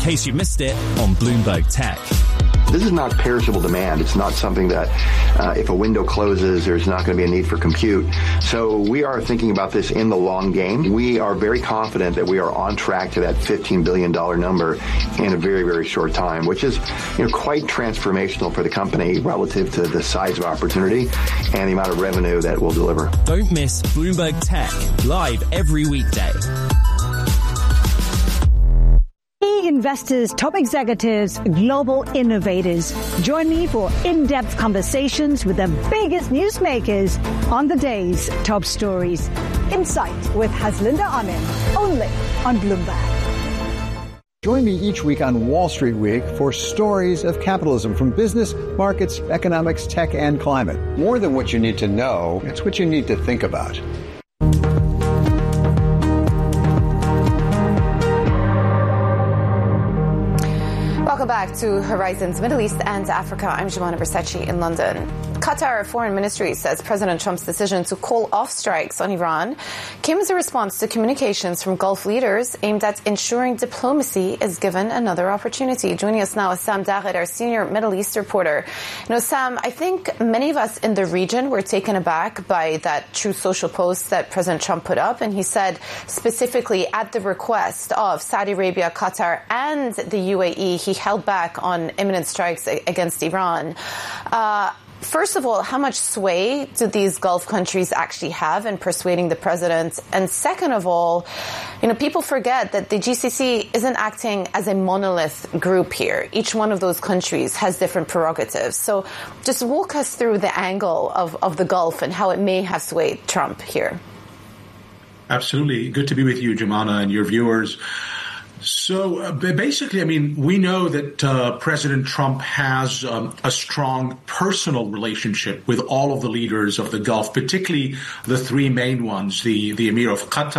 case you missed it on Bloomberg Tech. This is not perishable demand. It's not something that if a window closes, there's not going to be a need for compute. So we are thinking about this in the long game. We are very confident that we are on track to that $15 billion number in a very, very short time, which is quite transformational for the company relative to the size of opportunity and the amount of revenue that we'll deliver. Don't miss Bloomberg Tech, live every weekday. Investors, top executives, global innovators. Join me for in-depth conversations with the biggest newsmakers on the day's top stories. Insight with Haslinda Amin, only on Bloomberg. Join me each week on Wall Street Week for stories of capitalism from business, markets, economics, tech, and climate. More than what you need to know, it's what you need to think about. Welcome back to Horizons Middle East and Africa. I'm Jemana Bersachi in London. Qatar Foreign Ministry says President Trump's decision to call off strikes on Iran came as a response to communications from Gulf leaders aimed at ensuring diplomacy is given another opportunity. Joining us now is Sam Dahed, our senior Middle East reporter. Sam, I think many of us in the region were taken aback by that Truth Social post that President Trump put up, and he said specifically at the request of Saudi Arabia, Qatar, and the UAE, he held back on imminent strikes against Iran. First of all, how much sway do these Gulf countries actually have in persuading the president? And second of all, people forget that the GCC isn't acting as a monolith group here. Each one of those countries has different prerogatives. So just walk us through the angle of the Gulf and how it may have swayed Trump here. Absolutely. Good to be with you, Jemana, and your viewers. So basically, we know that President Trump has a strong personal relationship with all of the leaders of the Gulf, particularly the three main ones, the Emir of Qatar,